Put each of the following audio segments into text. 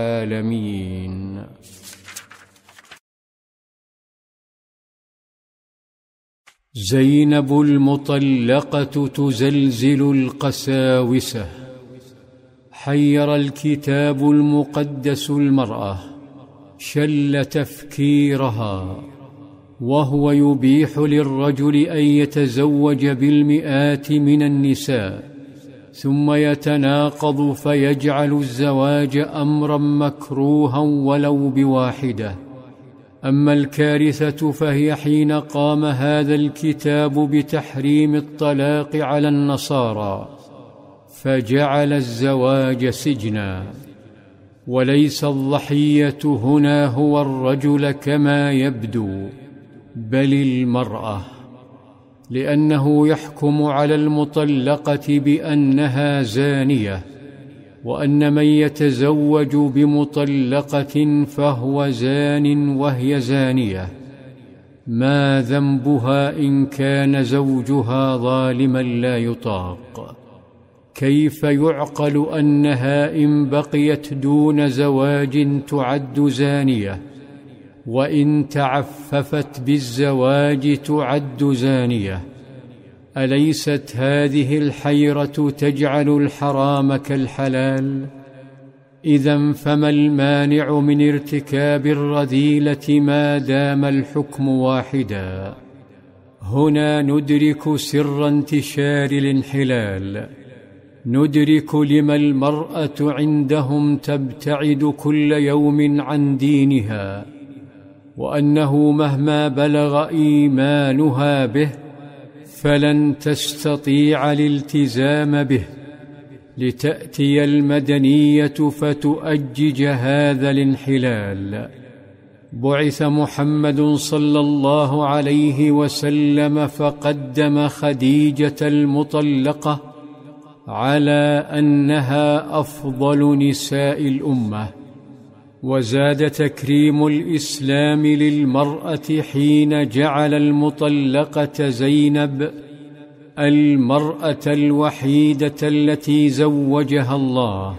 العالمين. زينب المطلقة تزلزل القساوسة. حير الكتاب المقدس المرأة، شل تفكيرها، وهو يبيح للرجل أن يتزوج بالمئات من النساء، ثم يتناقض فيجعل الزواج أمرا مكروها ولو بواحدة. أما الكارثة فهي حين قام هذا الكتاب بتحريم الطلاق على النصارى، فجعل الزواج سجنا. وليس الضحية هنا هو الرجل كما يبدو، بل المرأة، لأنه يحكم على المطلقة بأنها زانية، وأن من يتزوج بمطلقة فهو زان وهي زانية. ما ذنبها إن كان زوجها ظالما لا يطاق؟ كيف يعقل أنها إن بقيت دون زواج تعد زانية، وإن تعففت بالزواج تعد زانية؟ أليست هذه الحيرة تجعل الحرام كالحلال؟ إذن فما المانع من ارتكاب الرذيلة ما دام الحكم واحدا؟ هنا ندرك سر انتشار الانحلال، ندرك لما المرأة عندهم تبتعد كل يوم عن دينها، وأنه مهما بلغ إيمانها به فلن تستطيع الالتزام به، لتأتي المدنية فتؤجج هذا الانحلال. بعث محمد صلى الله عليه وسلم فقدم خديجة المطلقة على أنها أفضل نساء الأمة، وزاد تكريم الإسلام للمرأة حين جعل المطلقة زينب المرأة الوحيدة التي زوجها الله،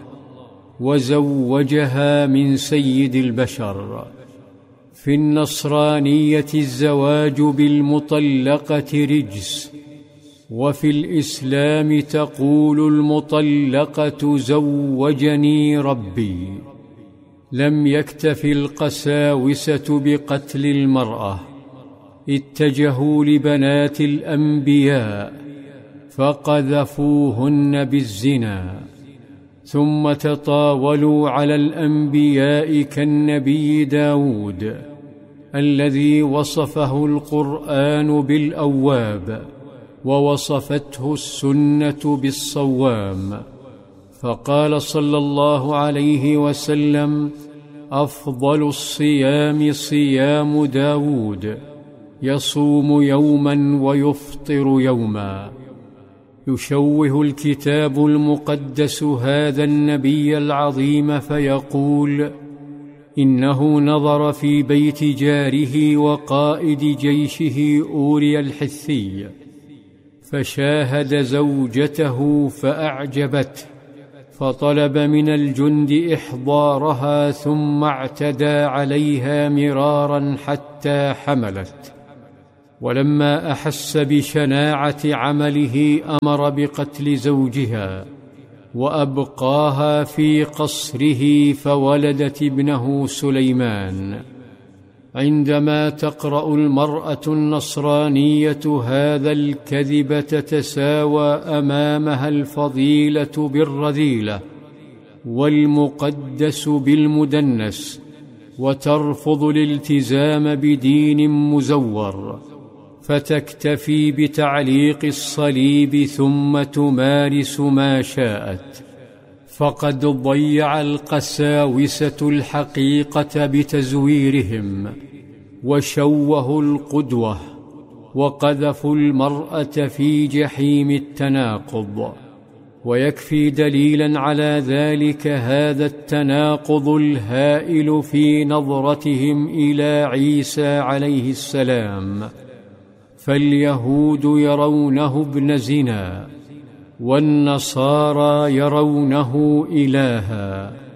وزوجها من سيد البشر. في النصرانية الزواج بالمطلقة رجس، وفي الإسلام تقول المطلقة زوجني ربي. لم يكتف القساوسة بقتل المرأة، اتجهوا لبنات الأنبياء فقذفوهن بالزنا، ثم تطاولوا على الأنبياء كالنبي داود الذي وصفه القرآن بالأواب، ووصفته السنة بالصوام. فقال صلى الله عليه وسلم: أفضل الصيام صيام داود، يصوم يوما ويفطر يوما. يشوه الكتاب المقدس هذا النبي العظيم فيقول: إنه نظر في بيت جاره وقائد جيشه أوريا الحثي، فشاهد زوجته فأعجبته، فطلب من الجند إحضارها، ثم اعتدى عليها مرارا حتى حملت. ولما أحس بشناعة عمله أمر بقتل زوجها وأبقاها في قصره، فولدت ابنه سليمان. عندما تقرأ المرأة النصرانية هذا الكذب تتساوى أمامها الفضيلة بالرذيلة والمقدس بالمدنس، وترفض الالتزام بدين مزور، فتكتفي بتعليق الصليب ثم تمارس ما شاءت. فقد ضيع القساوسة الحقيقة بتزويرهم، وشوهوا القدوة، وقذفوا المرأة في جحيم التناقض. ويكفي دليلا على ذلك هذا التناقض الهائل في نظرتهم إلى عيسى عليه السلام، فاليهود يرونه ابن زنا، والنصارى يرونه إلها.